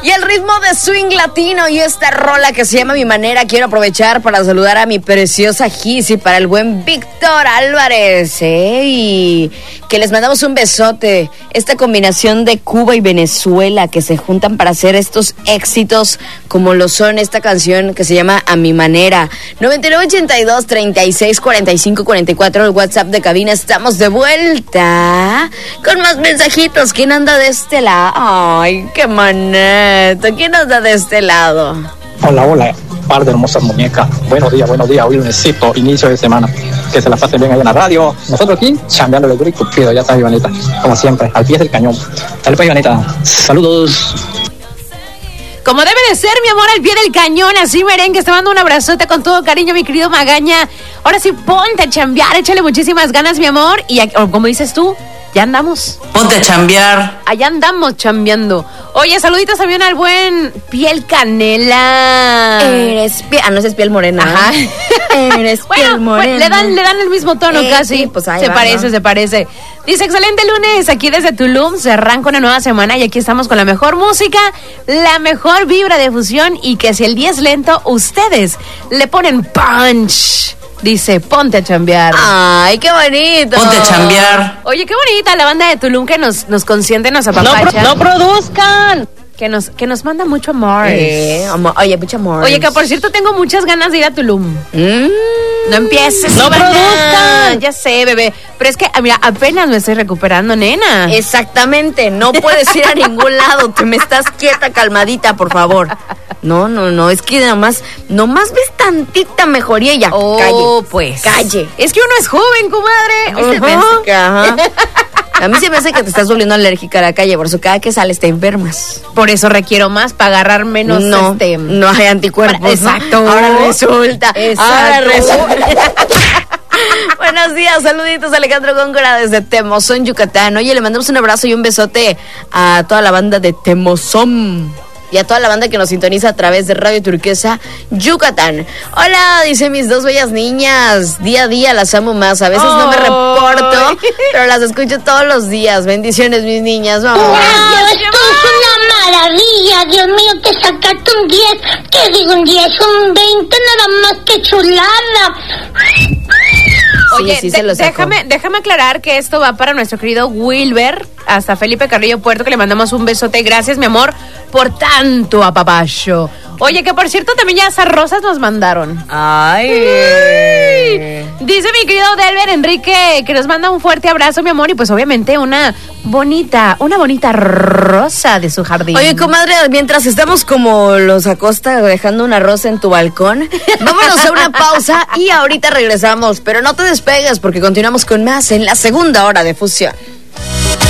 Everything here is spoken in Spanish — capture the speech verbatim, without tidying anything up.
Y el ritmo de swing latino y esta rola que se llama Mi Manera. Quiero aprovechar para saludar a mi preciosa Giz y para el buen Víctor Álvarez, ¿eh? Y que les mandamos un besote. Esta combinación de Cuba y Venezuela que se juntan para hacer estos éxitos como lo son esta canción que se llama A Mi Manera. noventa y nueve ochenta y dos, treinta y seis, cuarenta y cinco, cuarenta y cuatro, el WhatsApp de cabina. Estamos de vuelta con más mensajitos. ¿Quién anda de este lado? Ay, qué maneta. ¿Quién anda de este lado? Hola, hola, par de hermosas muñecas. Buenos días, buenos días. Hoy lunesito, inicio de semana. Que se la pasen bien ahí en la radio. Nosotros aquí, chambeándole duro y cupido. Ya está, Ivanita. Como siempre, al pie del cañón. Dale pues, Ivanita. Saludos. Como debe de ser, mi amor, al pie del cañón, así merengue, te mando un abrazote con todo cariño, mi querido Magaña. Ahora sí, ponte a chambear, échale muchísimas ganas, mi amor. Y como dices tú, ya andamos. Ponte a chambear. Allá andamos chambeando. Oye, saluditos también al buen Piel Canela. Eres piel, ah, no es piel morena. Ajá. Eres bueno, piel morena. Bueno, le dan, le dan el mismo tono eh, casi. Sí, pues ahí se va, parece, ¿no? se parece. Dice, excelente lunes, aquí desde Tulum, se arranca una nueva semana y aquí estamos con la mejor música, la mejor vibra de fusión y que si el día es lento, ustedes le ponen punch. Dice, ponte a chambear. Ay, qué bonito. Ponte a chambear. Oye, qué bonita la banda de Tulum que nos, nos consiente, nos apapacha. No, pro, no produzcan. Que nos, que nos manda mucho amor. Eh, amor. Oye, mucho amor. Oye, que por cierto tengo muchas ganas de ir a Tulum. Mm. No empieces. No Ivana. produzcan. Ya sé, bebé. Pero es que, mira, apenas me estoy recuperando, nena. Exactamente, no puedes ir a ningún lado. Te me estás quieta, calmadita, por favor. No, no, no, es que nomás, nomás ves tantita mejoría y ya. Oh, calle, pues. Calle. Es que uno es joven, comadre. A mí se me hace que, ajá. A mí se me hace que te estás volviendo alérgica a la calle, por eso cada que sales te enfermas. Por eso requiero más para agarrar menos No, este. no hay anticuerpos. Para, exacto. ¿No? Ahora resulta. Exacto. Ahora resulta. Buenos días, saluditos, Alejandro Góngora desde Temozón, Yucatán. Oye, le mandamos un abrazo y un besote a toda la banda de Temozón y a toda la banda que nos sintoniza a través de Radio Turquesa, Yucatán. Hola, dice mis dos bellas niñas, día a día las amo más, a veces oh. no me reporto, pero las escucho todos los días. Bendiciones, mis niñas, vamos. ¡Wow! Esto es una maravilla, Dios mío, que sacaste un diez, que digo un diez, un veinte, nada más que chulada. Oye, sí, sí, de- se lo sacó. déjame, déjame aclarar que esto va para nuestro querido Wilber, hasta Felipe Carrillo Puerto, que le mandamos un besote. Gracias, mi amor, por tanto apapacho. Oye, que por cierto también ya esas rosas nos mandaron. Ay. Dice mi querido Delber Enrique que nos manda un fuerte abrazo, mi amor, y pues obviamente una bonita, una bonita rosa de su jardín. Oye, comadre, mientras estamos como los Acosta dejando una rosa en tu balcón, vámonos a una pausa y ahorita regresamos, pero no te despegues porque continuamos con más en la segunda hora de Fusión.